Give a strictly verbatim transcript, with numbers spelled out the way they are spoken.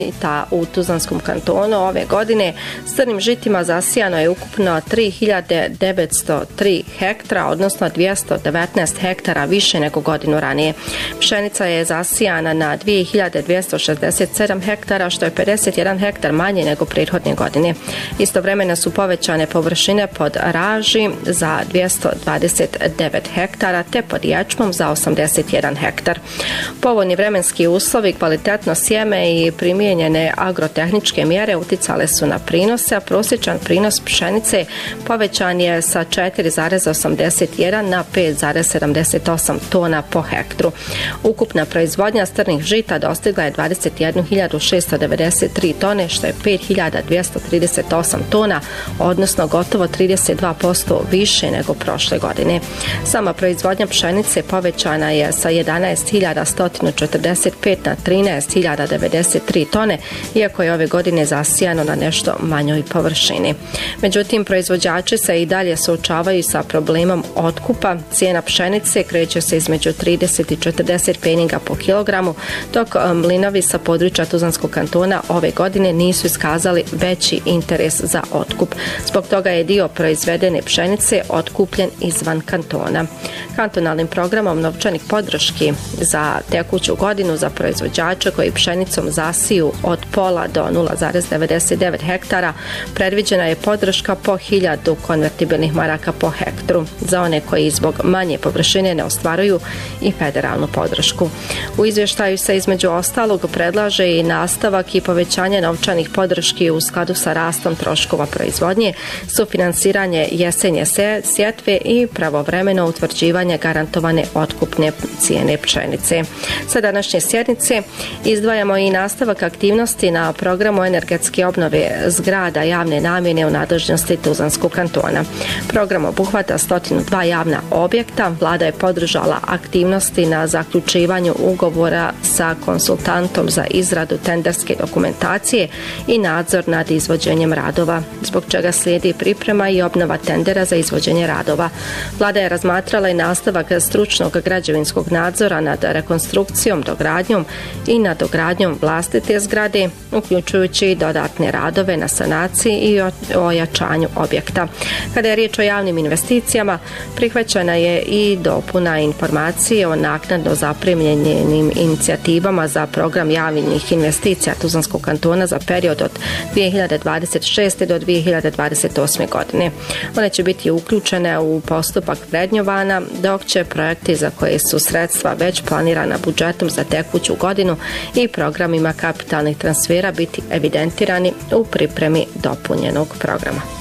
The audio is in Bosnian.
Ta u Tuzlanskom kantonu ove godine s crnim žitima zasijano je ukupno tri hiljade devetsto tri hektara, odnosno dvjesto devetnaest hektara više nego godinu ranije. Pšenica je zasijana na dvije hiljade dvjesto šezdeset sedam hektara, što je pedeset jedan hektar manje nego prethodne godine. Istovremeno su povećane površine pod raži za dvjesto dvadeset devet hektara, te pod ječmom za osamdeset jedan hektar. Povoljni vremenski uslovi, kvalitetno sjeme i primjenje Njene agrotehničke mjere uticale su na prinose, a prosječan prinos pšenice povećan je sa četiri zarez osamdeset jedan na pet zarez sedamdeset osam tona po hektru. Ukupna proizvodnja strnih žita dostigla je dvadeset jednu hiljadu šesto devedeset tri tone, što je pet hiljada dvjesto trideset osam tona, odnosno gotovo trideset dva posto više nego prošle godine. Sama proizvodnja pšenice povećana je sa jedanaest hiljada sto četrdeset pet na trinaest hiljada devedeset tri tone, iako je ove godine zasijano na nešto manjoj površini. Međutim, proizvođači se i dalje suočavaju sa problemom otkupa. Cijena pšenice kreće se između trideset i četrdeset pfeniga po kilogramu, dok mlinovi sa područja Tuzlanskog kantona ove godine nisu iskazali veći interes za otkup. Zbog toga je dio proizvedene pšenice otkupljen izvan kantona. Kantonalnim programom novčanih podrški za tekuću godinu za proizvođače koji pšenicom zasiju od pola do nula zarez devedeset devet hektara predviđena je podrška po hiljadu konvertibilnih maraka po hektru. Za one koji zbog manje površine ne ostvaruju i federalnu podršku. U izvještaju se između ostalog predlaže i nastavak i povećanje novčanih podrški u skladu sa rastom troškova proizvodnje, sufinansiranje jesenje sjetve i pravovremeno utvrđivanje garantovane otkupne cijene pšenice. Sa današnje sjednice izdvajamo i nastavak aktivnosti na programu energetske obnove zgrada javne namjene u nadležnosti Tuzlanskog kantona. Program obuhvata sto dva javna objekta. Vlada je podržala aktivnosti na zaključivanju ugovora sa konsultantom za izradu tenderske dokumentacije i nadzor nad izvođenjem radova, zbog čega slijedi priprema i obnova tendera za izvođenje radova. Vlada je razmatrala i nastavak stručnog građevinskog nadzora nad rekonstrukcijom, dogradnjom i nadogradnjom vlastite zgrade, uključujući i dodatne radove na sanaciji i ojačanju objekta. Kada je riječ o javnim investicijama, prihvaćena je i dopuna informacije o naknadno zaprimljenim inicijativama za program javnih investicija Tuzlanskog kantona za period od dvije hiljade dvadeset šeste do dvije hiljade dvadeset osme godine. One će biti uključene u postupak vrednjovanja, dok će projekti za koje su sredstva već planirana budžetom za tekuću godinu i programima kapitalnih transfera biti evidentirani u pripremi dopunjenog programa.